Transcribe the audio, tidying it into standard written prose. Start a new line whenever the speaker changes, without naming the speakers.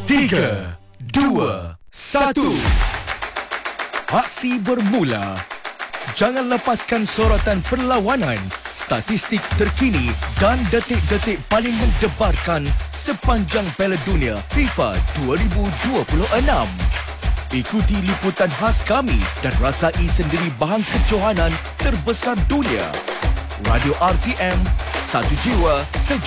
3, 2, 1. Aksi bermula. Jangan lepaskan sorotan perlawanan, statistik terkini dan detik-detik paling mendebarkan sepanjang Piala Dunia FIFA 2026. Ikuti liputan khas kami dan rasai sendiri bahang kejohanan terbesar dunia. Radio RTM, satu jiwa,